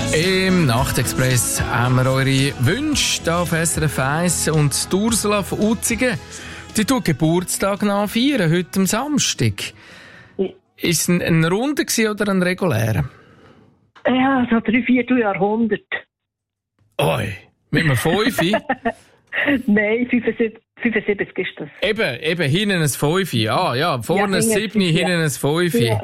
Im Nachtexpress haben wir eure Wünsche hier auf SRF 1 und die Ursula von Utzigen, die tut Geburtstag nachfeiern, heute am Samstag. Ist es ein runder oder ein regulärer? Ja, so 3/4 Jahrhundert. Oi, mit einem 5? Nein, 75 ist das. Eben, hinten ein 5. Ja, vorne ein 7, hinten ein 5. Ja.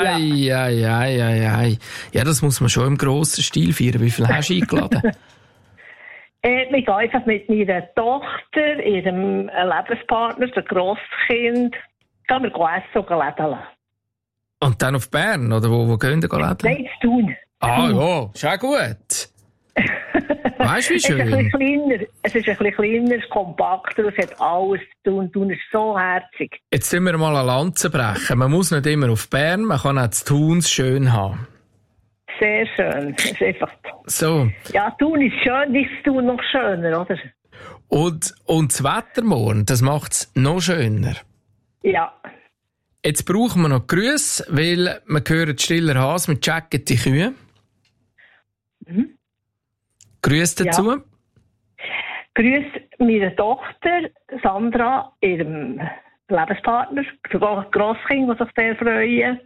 Hei. Ja, das muss man schon im grossen Stil feiern. Wie viel hast du eingeladen? Wir gehen einfach mit meiner Tochter, ihrem Lebenspartner, dem Grosskind, gehen wir essen und lädeln. Und dann auf Bern, oder wo gehen wir lädeln? Nein, zu tun. Ja, ist auch gut. Weißt du, wie schön? Es ist ein bisschen kleiner, kompakter, es hat alles zu tun. Thun ist so herzig. Jetzt müssen wir mal eine Lanze brechen. Man muss nicht immer auf Bern, man kann auch zu Thun schön haben. Sehr schön. Es ist einfach so. Ja, Thun ist schön, ist Thun noch schöner, oder? Und das Wetter morgen, das macht es noch schöner. Ja. Jetzt brauchen wir noch Grüße, weil wir hören stiller Hase mit Jacket die Kühe. Mhm. Grüße dazu. Ja. Grüße meine Tochter Sandra, ihrem Lebenspartner, Grosskind, die sich sehr freuen.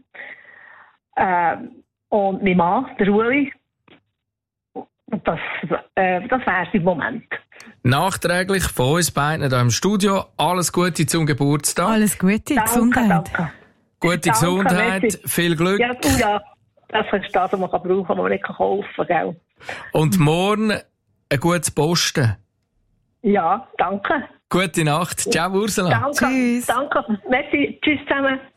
Und mein Mann, der Uli. Und das wäre es im Moment. Nachträglich von uns beiden hier im Studio. Alles Gute zum Geburtstag. Alles Gute, Gesundheit. Danke. Gute Gesundheit, merci. Viel Glück. Ja, das ist das, was man brauchen kann, was man nicht kaufen kann, gell? Und morgen ein gutes Posten. Ja, danke. Gute Nacht. Ciao, Ursula. Danke. Tschüss. Danke. Merci. Tschüss zusammen.